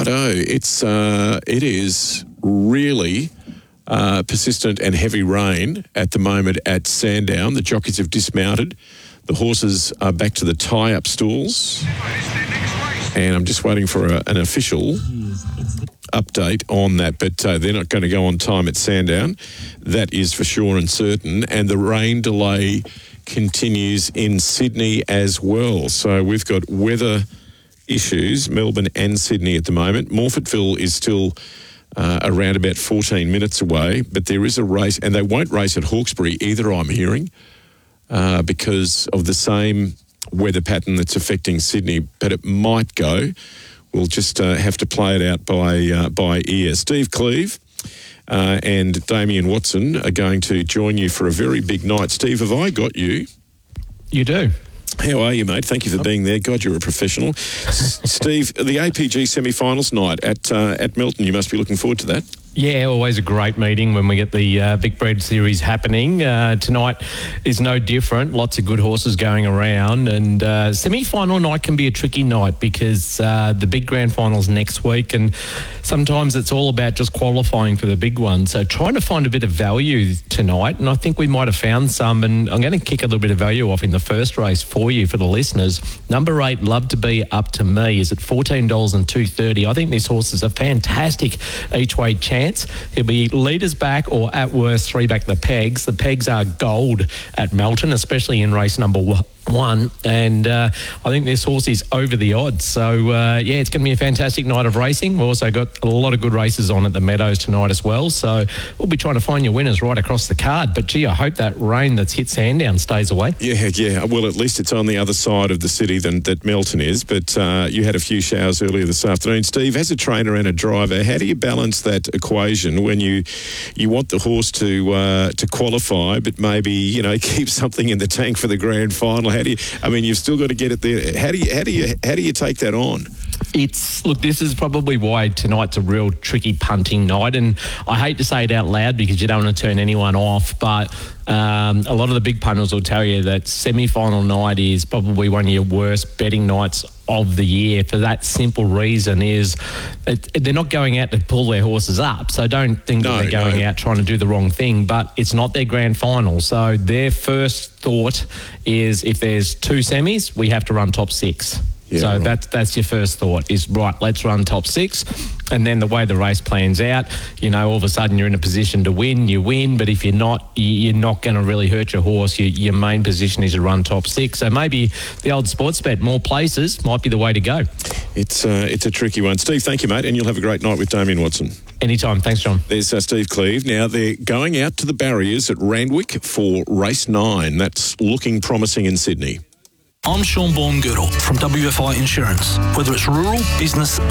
Righto. It is really persistent and heavy rain at the moment at Sandown. The jockeys have dismounted. The horses are back to the tie-up stalls. And I'm just waiting for an official update on that, but they're not going to go on time at Sandown. That is for sure and certain. And the rain delay continues in Sydney as well. So we've got weather issues, Melbourne and Sydney at the moment. Morphettville is still around about 14 minutes away, but there is a race, and they won't race at Hawkesbury either, I'm hearing, because of the same weather pattern that's affecting Sydney, but it might go. We'll just have to play it out by ear. Steve Cleave and Damien Watson are going to join you for a very big night. Steve, have I got you? You do. How are you, mate? Thank you for being there. God, you're a professional. Steve, the APG semi-finals night at Melton, you must be looking forward to that. Yeah, always a great meeting when we get the Big Bread Series happening. Tonight is no different. Lots of good horses going around, and semi-final night can be a tricky night because the big grand final's next week, and sometimes it's all about just qualifying for the big one. So trying to find a bit of value tonight, and I think we might have found some, and I'm going to kick a little bit of value off in the first race for you, for the listeners. Number 8, Love to Be Up to Me, is at $14 and $2.30. I think this horse is a fantastic each-way chance. He'll be leaders back, or at worst 3 back the pegs. The pegs are gold at Melton, especially in race number 1. And I think this horse is over the odds. So, it's going to be a fantastic night of racing. We've also got a lot of good races on at the Meadows tonight as well. So we'll be trying to find your winners right across the card. But, gee, I hope that rain that's hit Sandown stays away. Yeah. Well, at least it's on the other side of the city than that Melton is. But you had a few showers earlier this afternoon. Steve, as a trainer and a driver, how do you balance that equation when you want the horse to qualify, but maybe, keep something in the tank for the grand final? You've still got to get it there. How do you take that on? This is probably why tonight's a real tricky punting night, and I hate to say it out loud because you don't want to turn anyone off, but a lot of the big punters will tell you that semi-final night is probably one of your worst betting nights of the year, for that simple reason is they're not going out to pull their horses up, so don't think that they're going out trying to do the wrong thing, but it's not their grand final. So their first thought is, if there's 2 semis, we have to run top 6. Yeah, so right. That's your first thought is, right, let's run top 6. And then the way the race plans out, all of a sudden you're in a position to win, you win. But if you're not going to really hurt your horse. Your main position is to run top 6. So maybe the old sports bet, more places, might be the way to go. It's a tricky one. Steve, thank you, mate. And you'll have a great night with Damien Watson. Anytime. Thanks, John. There's Steve Cleave. Now, they're going out to the barriers at Randwick for race 9. That's looking promising in Sydney. I'm Sean Baumgirtle from WFI Insurance. Whether it's rural, business